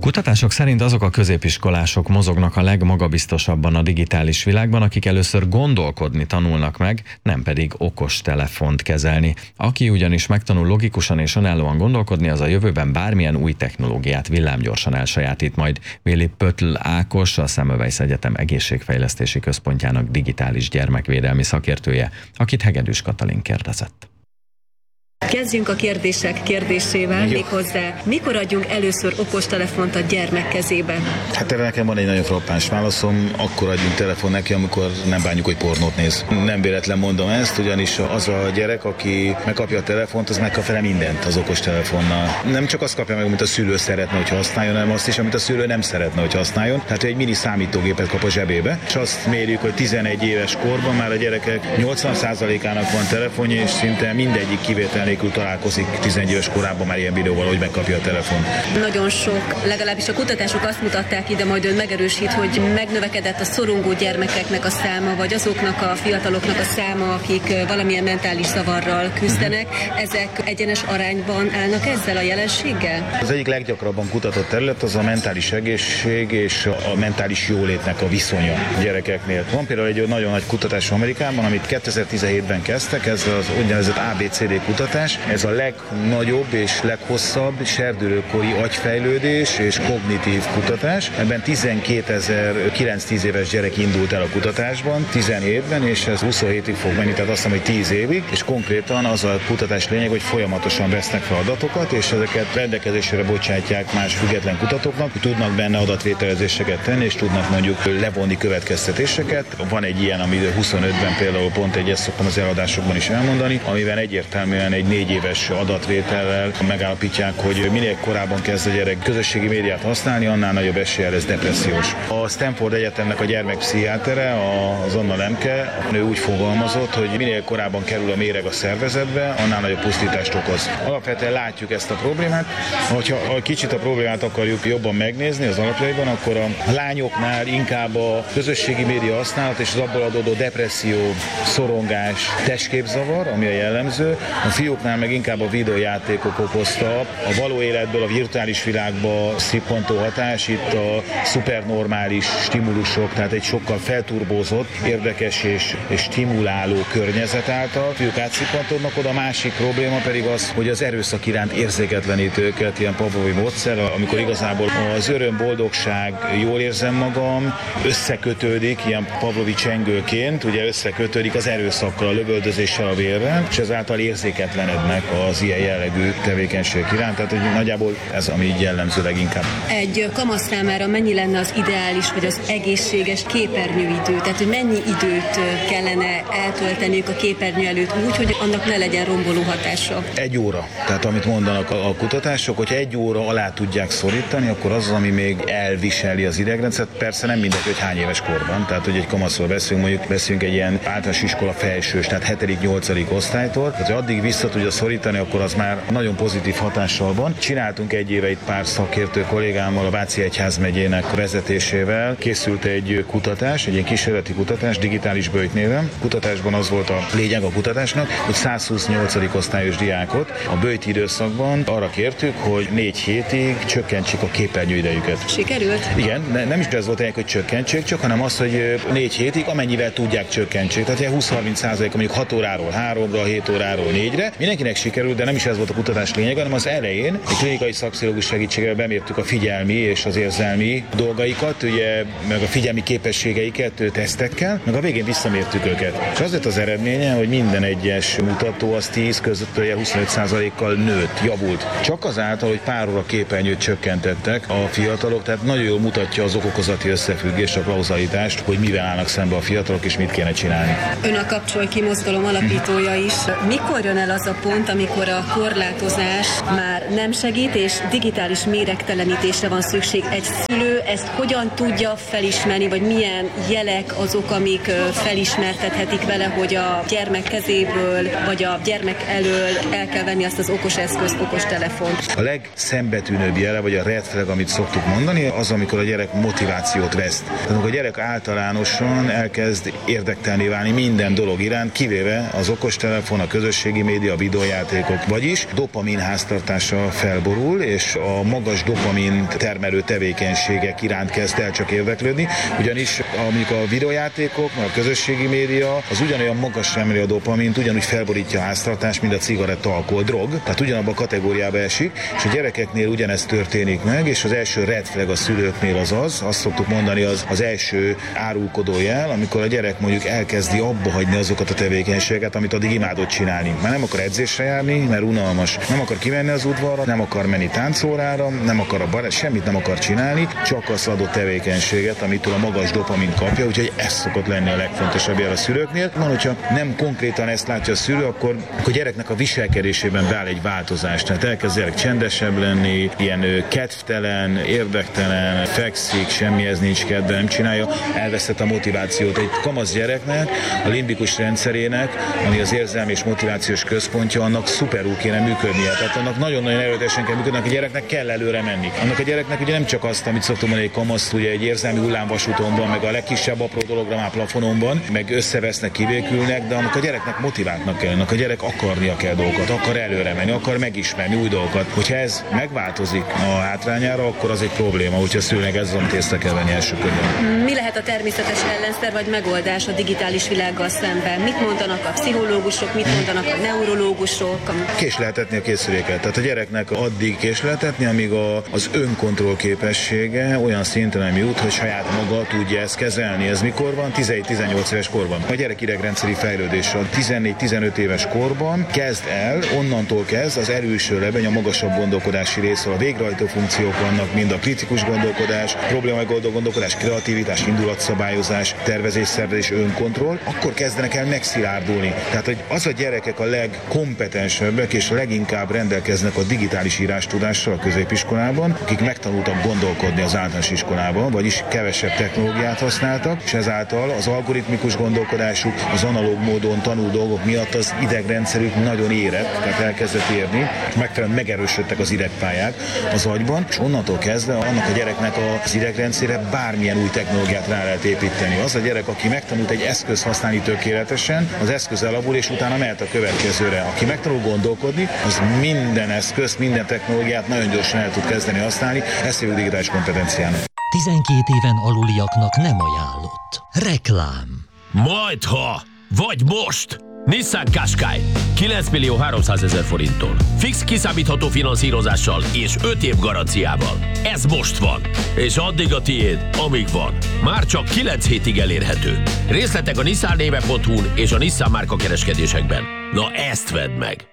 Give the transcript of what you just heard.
Kutatások szerint azok a középiskolások mozognak a legmagabiztosabban a digitális világban, akik először gondolkodni tanulnak meg, nem pedig okostelefont kezelni. Aki ugyanis megtanul logikusan és önállóan gondolkodni, az a jövőben bármilyen új technológiát villámgyorsan elsajátít majd. Vili Pöttl Ákos, a Semmelweis Egyetem Egészségfejlesztési Központjának digitális gyermekvédelmi szakértője, akit Hegedűs Katalin kérdezett. Kezdjünk a kérdések kérdésével, méghozzá mikor adjunk először okostelefont a gyermek kezébe? Hát erre nekem van egy nagyon frappáns válaszom, akkor adjunk telefon neki, amikor nem bánjuk, hogy pornót néz. Nem véletlen mondom ezt, ugyanis az a gyerek, aki megkapja a telefont, az megkap vele mindent az okostelefonnal. Nem csak azt kapja meg, amit a szülő szeretne, hogy használjon, hanem azt is, amit a szülő nem szeretne, hogy használjon. Tehát egy mini számítógépet kap a zsebébe, és azt mérjük, hogy 11 éves korban már a gyerekek 80%-ának van telefonja, és szinte mindegyik kivétel nélkül találkozik 11 éves korában már ilyen videóval, hogy megkapja a telefont. Nagyon sok, legalábbis a kutatások azt mutatták, ide majd ön megerősít, hogy megnövekedett a szorongó gyermekeknek a száma, vagy azoknak a fiataloknak a száma, akik valamilyen mentális zavarral küzdenek. Ezek egyenes arányban állnak ezzel a jelenséggel? Az egyik leggyakrabban kutatott terület az a mentális egészség és a mentális jólétnek a viszonya a gyerekeknél. Van például egy nagyon nagy kutatás Amerikában, amit 2017-ben kezdtek, ez az úgynevezett ABCD kutatás. Ez a legnagyobb és leghosszabb serdülőkori agyfejlődés és kognitív kutatás. Ebben 12.000 9-10 éves gyerek indult el a kutatásban 17-ben, és ez 27-ig fog menni, tehát azt hiszem, hogy 10 évig, és konkrétan az a kutatás lényeg, hogy folyamatosan vesznek fel adatokat, és ezeket rendelkezésre bocsátják más független kutatóknak, hogy tudnak benne adatvételezéseket tenni, és tudnak mondjuk levonni következtetéseket. Van egy ilyen, ami 25-ben például pont ezt szoktam az eladásokban is elmondani, amiben egyértelműen egy 4 éves adatvétellel megállapítják, hogy minél korábban kezd a gyerek közösségi médiát használni, annál nagyobb eséllyel lesz depressziós. A Stanford Egyetemnek a gyermekpszichiátere, az Anna Lemke, ő úgy fogalmazott, hogy minél korábban kerül a méreg a szervezetbe, annál nagyobb pusztítást okoz. Alapvetően látjuk ezt a problémát, ha kicsit a problémát akarjuk jobban megnézni az alapjaiban, akkor a lányoknál inkább a közösségi média használat és az abból adódó depresszió, szorongás, testképzavar, ami a jellemző. A fiúknál meg inkább a videójátékok okozta, a való életből a virtuális világba szippantó hatás, itt a szupernormális stimulusok, tehát egy sokkal felturbózott, érdekes és stimuláló környezet által. A fiúk átszippantódnak oda, a másik probléma pedig az, hogy az erőszak iránt érzéketlenít őket, ilyen Pavlovi módszer, amikor igazából az öröm, boldogság, jól érzem magam, összekötődik, ilyen Pavlovi csengőként, ugye összekötődik az erőszakkal, a lövöldözéssel a vérrel, és ezáltal érzéketlenednek az ilyen jellegű tevékenység iránt, tehát hogy nagyjából ez, ami így jellemző leginkább. Egy kamasz számára mennyi lenne az ideális, vagy az egészséges képernyőidő? Tehát, hogy mennyi időt kellene eltölteniük a képernyő előtt úgy, hogy annak ne legyen romboló hatása? 1 óra. Tehát amit mondanak a kutatások, hogy 1 óra alá tudják szorítani, akkor az, ami még elviseli az idegrendszert. Persze nem mindegy, hogy hány éves korban. Tehát, hogy egy kamaszról beszélünk egy ilyen általános iskola felsős, tehát 7.-8. osztálytól. Tehát, hogy addig vissza tudja szorítani, akkor az már nagyon pozitív hatással van. Csináltunk egy éve itt pár szakértő kollégámmal, a Váci Egyházmegyének vezetésével. Készült egy kutatás, egy ilyen kísérleti kutatás, digitális böjt néven. Kutatásban az volt a lényeg a kutatásnak, hogy 128. osztályos diákot a böjt időszakban arra kértük, hogy 4 hétig csökkentsék a képernyőidejüket. Sikerült? Igen, nem is ez volt egy, hogy csökkentsék, csak hanem az, hogy 4 hétig, amennyivel tudják csökkentsék. Tehát ilyen 20-30%, mondjuk 6 óráról 3-ra, 7 óráról 4-re. Mindenkinek sikerült, de nem is ez volt a kutatás lényeg, hanem az elején egy klinikai szakpszichológus segítségével bemértük a figyelmi és az érzelmi dolgaikat, ugye, meg a figyelmi képességeiket tesztekkel, meg a végén visszamértük őket. És az lett az eredménye, hogy minden egyes mutató az 10 között 25%-kal nőtt, javult. Csak azáltal, hogy pár óra képernyőt csökkentettek a fiatalok, tehát nagyon jól mutatja az okokozati összefüggést, a kauzalitást, hogy mivel állnak szembe a fiatalok és mit kéne csinálni. Ön a Kapcsolj ki mozgalom alapítója is. Mikor jön el az a pont, amikor a korlátozás már nem segít, és digitális méregtelenítésre van szükség? Egy szülő ezt hogyan tudja felismerni, vagy milyen jelek azok, amik felismertethetik vele, hogy a gyermek kezéből, vagy a gyermek elől el kell venni azt az okos eszközt, okos telefont? A legszembetűnőbb jele, vagy a red flag, amit szoktuk mondani, az, amikor a gyerek motivációt veszt. Tehát amikor a gyerek általánosan elkezd érdektelné válni minden dolog iránt, kivéve az okostelefon, a közösségi média, a videójátékok. Vagyis dopamin háztartása felborul, és a magas dopamin termelő tevékenységek iránt kezd el csak érdeklődni, ugyanis mondjuk a videójátékok, a közösségi média, az ugyanolyan magas emeli a dopamint, ugyanúgy felborítja a háztartást, mint a cigaretta, alkohol, drog, tehát ugyanabba a kategóriába esik, és a gyerekeknél ugyanezt történik meg, és az első red flag a szülőknél azt szoktuk mondani, az első árulkodó jel, amikor a gyerek mondjuk elkezdi abba hagyni azokat a tevékenységeket, amit addig imádott csinálni. Már nem akar edzésre járni, mert unalmas. Nem akar kimenni az udvarra, nem akar menni táncórára, nem akar semmit nem akar csinálni, csak az adott tevékenységet, amitől a magas dopamin kapja, úgyhogy ez szokott lenni a legfontosabb jel a szülőknél. Van, hogyha nem konkrétan ezt látja a szülő, akkor a gyereknek a viselkedésében beáll egy változás. Tehát elkezd gyerek csendesebb lenni, ilyen kedvtelen, érdektelen, fekszik, semmihez nincs kedve, nem csinálja, elveszett a motivációt. Egy kamasz gyereknek, a limbikus rendszerének, ami az érzelmi és motivációs központja, annak szuperul kéne működnie. Tehát annak nagyon-nagyon erőteljesen kell működni, a gyereknek kell előre menni. Annak a gyereknek ugye nem csak azt, amit szoktam mondani, egy kamasz, ugye egy érzelmi hullámvasúton van, meg a legkisebb apró dologra már plafonon van, meg összevesznek, kivékülnek, de annak a gyereknek motiváltnak kell, annak a gyerek akarnia kell dolgokat, akar előre menni, akar megismerni új dolgokat. Hogyha ez megváltozik a hátrányára, akkor az egy probléma, úgyhogy a szülőnek ez van, észre kell venni első körben. Mi lehet a természetes ellenszer vagy megoldás a digitális világgal szemben? Mit mondanak a pszichológusok, mit mondanak a neurológusok? Késleltetni a készüléket. Tehát a gyereknek addig késleltetni, amíg az önkontroll képessége olyan szinten nem jut, hogy saját maga tudja ezt kezelni. Ez mikor van? 17-18 éves korban. A gyerek idegrendszeri fejlődés a 14-15 éves korban kezd el, onnantól kezd az erőső lebeny a magasabb gondolkodási rész, a végrehajtó funkciók vannak, mind a kritikus gondolkodás, problémamegoldó gondolkodás, kreativitás, indulatszabályozás, tervezés, szervezés, önkontroll, akkor kezdenek el megszilárdulni. Tehát, hogy az a gyerekek a legkompetensebbek és leginkább rendelkeznek a digitális írástudással a középiskolában, akik megtanultak gondolkodni az általános iskolában, vagyis kevesebb technológiát használtak, és ezáltal az algoritmikus gondolkodásuk, az analóg módon tanult dolgok miatt az idegrendszerük nagyon érett, tehát elkezdett érni, megfelelően megerősödtek az idegpályák az agyban, és onnantól kezdve annak a gyereknek az idegrendszerre bármilyen új technológiát rá lehet építeni. Az a gyerek, aki megtanult egy eszközt használni tökéletesen, az eszköz elavul, és utána mehet a következőre. Aki megtanul gondolkodni, az minden eszközt, minden technológiát nagyon gyorsan el tud kezdeni használni, ezt hívjuk digitális kompetenciának. 12 éven aluliaknak nem ajánlott. Reklám. Majdha! Vagy most! Nissan Qashqai 9.300.000 forinttól. Fix kiszámítható finanszírozással és 5 év garanciával. Ez most van. És addig a tiéd, amíg van. Már csak 9 hétig elérhető. Részletek a nissannéve.hu-n és a Nissan márka kereskedésekben. Na ezt vedd meg!